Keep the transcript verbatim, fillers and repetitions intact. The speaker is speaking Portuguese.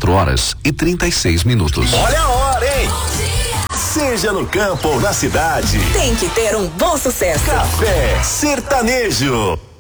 quatro horas e trinta e seis minutos. Olha a hora, hein? Seja no campo ou na cidade, tem que ter um bom sucesso. Café Sertanejo.